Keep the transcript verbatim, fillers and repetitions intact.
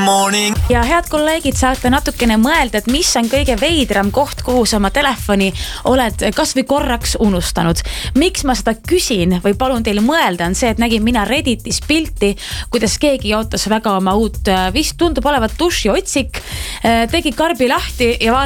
morning. Ja head kolleegid, saate natukene mõelda, et mis on kõige veidram koht, kuhu sa oma telefoni oled kas või korraks unustanud. Miks ma seda küsin või palun teil mõelda on see, et nägin mina Redditis pilti, kuidas keegi jaotas väga oma uut, vist tundub olevat dušiotsik, tegi karbi lahti ja